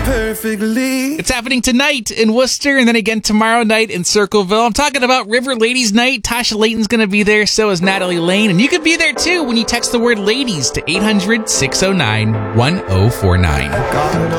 perfectly. It's happening tonight in Worcester and then again tomorrow night in Circleville. I'm talking about River Ladies Night. Tasha Layton's going to be there. So is Natalie Lane. And you can be there too when you text the word ladies to 800-609-1049.